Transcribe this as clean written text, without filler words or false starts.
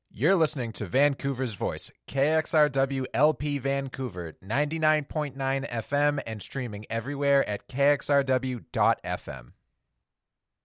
You're listening to Vancouver's Voice, KXRW LP Vancouver, 99.9 FM and streaming everywhere at kxrw.fm.